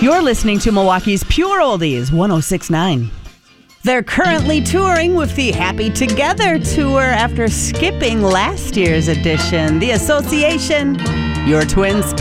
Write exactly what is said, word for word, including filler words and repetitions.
You're listening to Milwaukee's Pure Oldies, one oh six point nine. They're currently touring with the Happy Together Tour after skipping last year's edition. The Association, your twin